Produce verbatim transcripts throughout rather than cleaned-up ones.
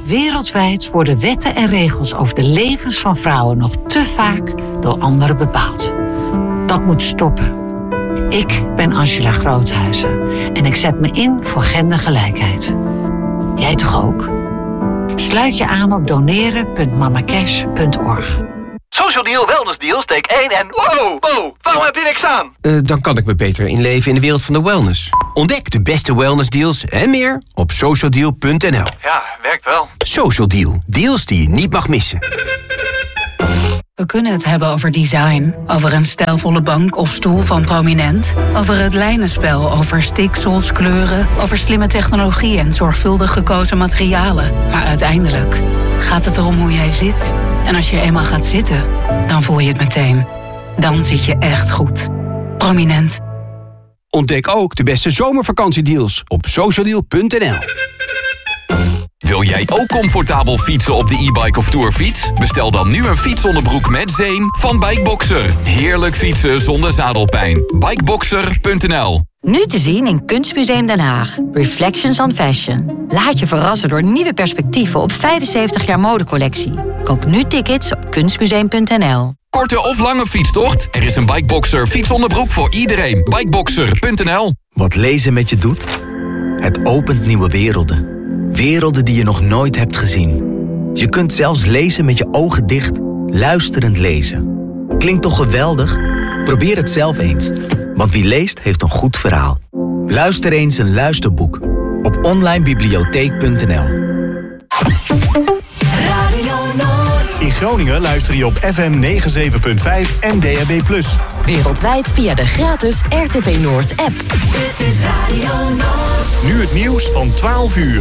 Wereldwijd worden wetten en regels over de levens van vrouwen nog te vaak door anderen bepaald. Dat moet stoppen. Ik ben Angela Groothuizen en ik zet me in voor gendergelijkheid. Jij toch ook? Sluit je aan op doneren punt mamacash punt org. Social Deal, Wellness Deal, steek één en... Wow, wow, waarom heb je niks aan? Uh, dan kan ik me beter inleven in de wereld van de wellness. Ontdek de beste wellness deals en meer op social deal punt n l. Ja, werkt wel. Social Deal, deals die je niet mag missen. We kunnen het hebben over design, over een stijlvolle bank of stoel van Prominent, over het lijnenspel, over stiksels, kleuren, over slimme technologie en zorgvuldig gekozen materialen. Maar uiteindelijk gaat het erom hoe jij zit. En als je eenmaal gaat zitten, dan voel je het meteen. Dan zit je echt goed. Prominent. Ontdek ook de beste zomervakantiedeals op social deal punt n l. Wil jij ook comfortabel fietsen op de e-bike of tourfiets? Bestel dan nu een fietsonderbroek met zeem van Bikeboxer. Heerlijk fietsen zonder zadelpijn. Bikeboxer punt n l. Nu te zien in Kunstmuseum Den Haag. Reflections on Fashion. Laat je verrassen door nieuwe perspectieven op vijfenzeventig jaar modecollectie. Koop nu tickets op kunstmuseum punt n l. Korte of lange fietstocht? Er is een Bikeboxer fietsonderbroek voor iedereen. Bikeboxer punt n l. Wat lezen met je doet? Het opent nieuwe werelden. Werelden die je nog nooit hebt gezien. Je kunt zelfs lezen met je ogen dicht, luisterend lezen. Klinkt toch geweldig? Probeer het zelf eens. Want wie leest, heeft een goed verhaal. Luister eens een luisterboek op online bibliotheek punt n l. In Groningen luister je op F M negenenzeventig punt vijf en D A B plus. Wereldwijd via de gratis R T V Noord app. Dit is Radio Noord. Nu het nieuws van twaalf uur.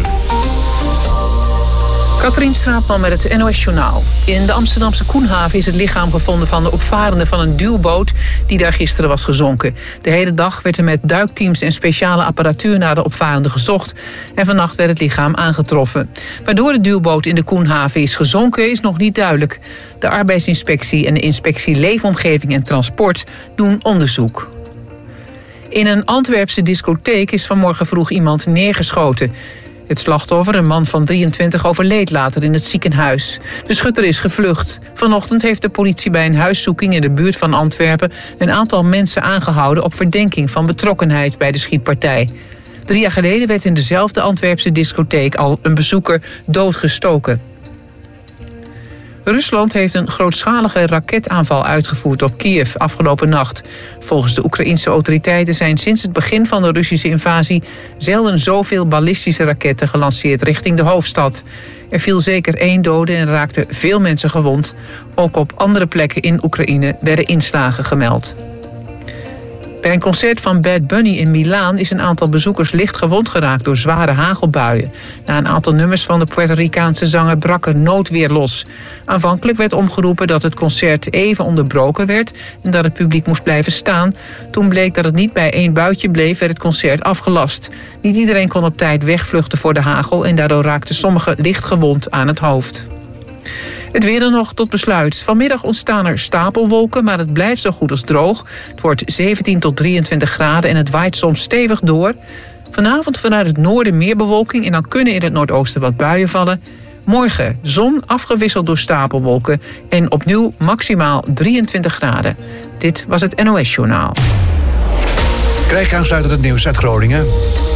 Katrien Straatman met het N O S Journaal. In de Amsterdamse Koenhaven is het lichaam gevonden van de opvarende van een duwboot die daar gisteren was gezonken. De hele dag werd er met duikteams en speciale apparatuur naar de opvarende gezocht. En vannacht werd het lichaam aangetroffen. Waardoor de duwboot in de Koenhaven is gezonken is nog niet duidelijk. De arbeidsinspectie en de inspectie Leefomgeving en Transport doen onderzoek. In een Antwerpse discotheek is vanmorgen vroeg iemand neergeschoten. Het slachtoffer, een man van drieëntwintig, overleed later in het ziekenhuis. De schutter is gevlucht. Vanochtend heeft de politie bij een huiszoeking in de buurt van Antwerpen een aantal mensen aangehouden op verdenking van betrokkenheid bij de schietpartij. Drie jaar geleden werd in dezelfde Antwerpse discotheek al een bezoeker doodgestoken. Rusland heeft een grootschalige raketaanval uitgevoerd op Kiev afgelopen nacht. Volgens de Oekraïense autoriteiten zijn sinds het begin van de Russische invasie zelden zoveel ballistische raketten gelanceerd richting de hoofdstad. Er viel zeker één dode en raakten veel mensen gewond. Ook op andere plekken in Oekraïne werden inslagen gemeld. Bij een concert van Bad Bunny in Milaan is een aantal bezoekers licht gewond geraakt door zware hagelbuien. Na een aantal nummers van de Puerto Ricaanse zanger brak er noodweer los. Aanvankelijk werd omgeroepen dat het concert even onderbroken werd en dat het publiek moest blijven staan. Toen bleek dat het niet bij één buitje bleef, werd het concert afgelast. Niet iedereen kon op tijd wegvluchten voor de hagel en daardoor raakten sommigen licht gewond aan het hoofd. Het weer dan nog tot besluit. Vanmiddag ontstaan er stapelwolken, maar het blijft zo goed als droog. Het wordt zeventien tot drieëntwintig graden en het waait soms stevig door. Vanavond vanuit het noorden meer bewolking en dan kunnen in het noordoosten wat buien vallen. Morgen zon afgewisseld door stapelwolken en opnieuw maximaal drieëntwintig graden. Dit was het N O S Journaal. Krijg je aansluitend het nieuws uit Groningen.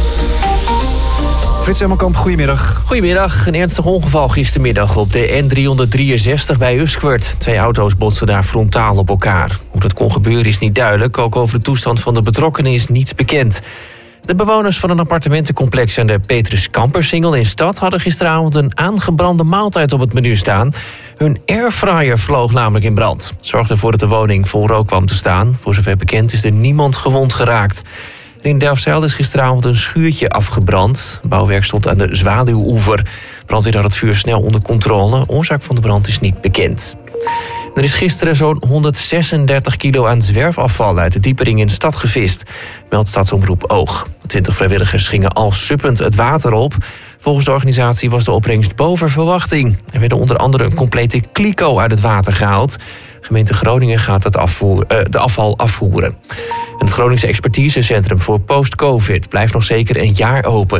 Frits Hemmelkamp, goedemiddag. Goedemiddag. Een ernstig ongeval gistermiddag op de N driehonderddrieënzestig bij Usquert. Twee auto's botsten daar frontaal op elkaar. Hoe dat kon gebeuren is niet duidelijk. Ook over de toestand van de betrokkenen is niets bekend. De bewoners van een appartementencomplex aan de Petrus Kampersingel in Stad hadden gisteravond een aangebrande maaltijd op het menu staan. Hun airfryer vloog namelijk in brand. Het zorgde ervoor dat de woning vol rook kwam te staan. Voor zover bekend is er niemand gewond geraakt. In Delfzijl is gisteravond een schuurtje afgebrand. Het bouwwerk stond aan de Zwaluwoever. Brandweer had het vuur snel onder controle. Oorzaak van de brand is niet bekend. Er is gisteren zo'n honderdzesendertig kilo aan zwerfafval uit de diepering in de stad gevist, meldt Stadsomroep Oog. twintig vrijwilligers gingen al suppend het water op. Volgens de organisatie was de opbrengst boven verwachting. Er werden onder andere een complete kliko uit het water gehaald. Gemeente Groningen gaat het afvoer, uh, de afval afvoeren. En het Groningse Expertisecentrum voor Post-Covid blijft nog zeker een jaar open.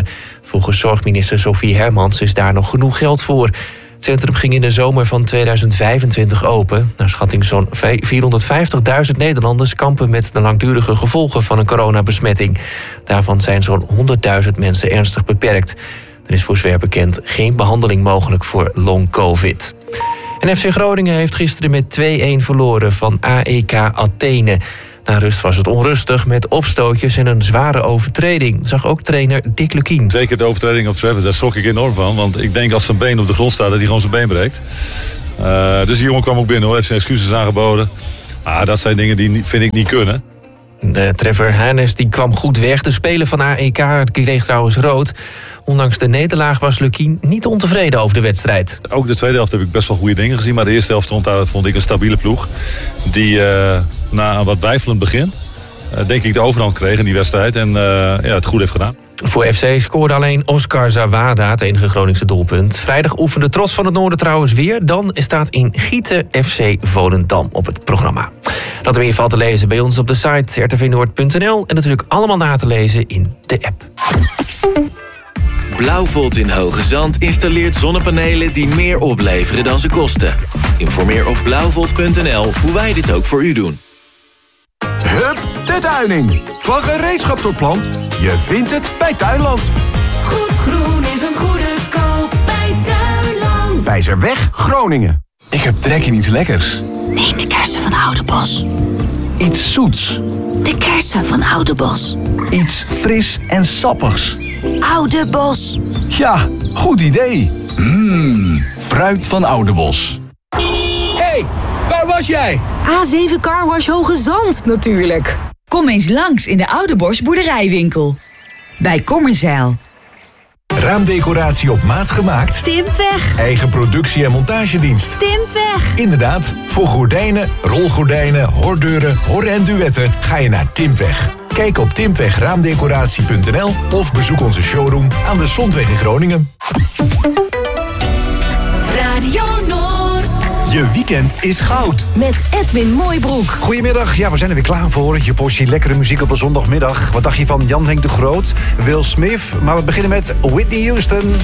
Volgens zorgminister Sophie Hermans is daar nog genoeg geld voor. Het centrum ging in de zomer van tweeduizend vijfentwintig open. Naar schatting zo'n vierhonderdvijftigduizend Nederlanders kampen met de langdurige gevolgen van een coronabesmetting. Daarvan zijn zo'n honderdduizend mensen ernstig beperkt. Er is voor zover bekend geen behandeling mogelijk voor long-covid. En F C Groningen heeft gisteren met twee-een verloren van A E K Athene. Na rust was het onrustig met opstootjes en een zware overtreding, zag ook trainer Dick Lukien. Zeker de overtreding op Travis, daar schrok ik enorm van. Want ik denk als zijn been op de grond staat, dat hij gewoon zijn been breekt. Uh, dus die jongen kwam ook binnen, hoor, heeft zijn excuses aangeboden. Ah, dat zijn dingen die vind ik niet kunnen. De Trevor Hanes die kwam goed weg. De speler van A E K kreeg trouwens rood. Ondanks de nederlaag was Lukien niet ontevreden over de wedstrijd. Ook de tweede helft heb ik best wel goede dingen gezien. Maar de eerste helft vond, vond ik een stabiele ploeg. Die uh, na een wat weifelend begin, uh, denk ik de overhand kreeg in die wedstrijd. En uh, ja, het goed heeft gedaan. Voor F C scoorde alleen Oscar Zawada het enige Groningse doelpunt. Vrijdag oefende Trots van het Noorden trouwens weer. Dan staat in Gieten F C Volendam op het programma. Dat weer valt te lezen bij ons op de site r t v noord punt n l en natuurlijk allemaal na te lezen in de app. Blauwvolt in Hoge Zand installeert zonnepanelen die meer opleveren dan ze kosten. Informeer op blauwvolt punt n l hoe wij dit ook voor u doen. Hup, de tuining. Van gereedschap tot plant. Je vindt het bij Tuinland. Goed groen is een goede koop bij Tuinland. Wijzerweg, Groningen. Ik heb trek in iets lekkers. Neem de kersen van Oudebos. Iets zoets. De kersen van Oudebos. Iets fris en sappigs. Oudebos. Ja, goed idee. Mmm, fruit van Oudebos. Hey, waar was jij? A zeven Carwash Hoge Zand, natuurlijk. Kom eens langs in de Oudebos boerderijwinkel. Bij Kommerzeil. Raamdecoratie op maat gemaakt? Timpweg. Eigen productie en montagedienst? Timpweg. Inderdaad, voor gordijnen, rolgordijnen, hordeuren, hor- en duetten ga je naar Timpweg. Kijk op timpweg raamdecoratie punt n l of bezoek onze showroom aan de Zondweg in Groningen. Radio Noord. Je weekend is goud. Met Edwin Mooibroek. Goedemiddag, ja, we zijn er weer klaar voor. Je portie lekkere muziek op een zondagmiddag. Wat dacht je van Jan Henk de Groot, Will Smith? Maar we beginnen met Whitney Houston.